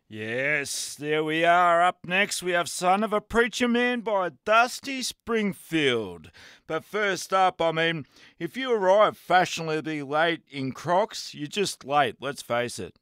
Yes, there we are. Up next, we have Son of a Preacher Man by Dusty Springfield. But first up, if you arrive fashionably late in Crocs, you're just late, let's face it.